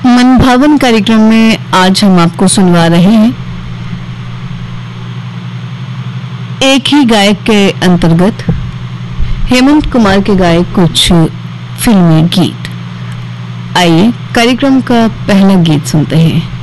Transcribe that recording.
मन भावन कार्यक्रम में आज हम आपको सुनवा रहे हैं एक ही गायक के अंतर्गत हेमंत कुमार के गाए कुछ फिल्मी गीत। आइए कार्यक्रम का पहला गीत सुनते हैं।